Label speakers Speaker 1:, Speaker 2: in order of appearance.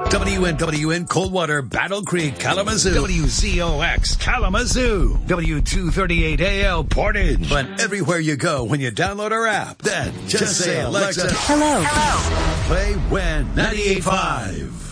Speaker 1: WNWN Coldwater, Battle Creek, Kalamazoo. WZOX, Kalamazoo. W238AL, Portage. But everywhere you go when you download our app, then just say, Alexa,
Speaker 2: Hello.
Speaker 1: play WIN 98.5.